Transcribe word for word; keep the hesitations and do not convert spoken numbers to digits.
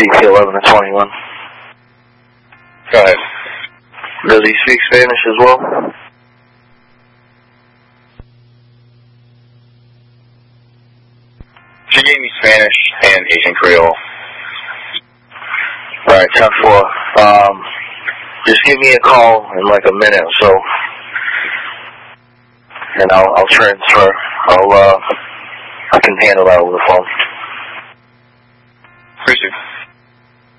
C P eleven to twenty-one. Go ahead. Does he speak Spanish as well? She gave me Spanish and Asian Creole. Alright, ten four. Um, just give me a call in like a minute or so. And I'll, I'll transfer. I'll, uh, I can handle that over the phone.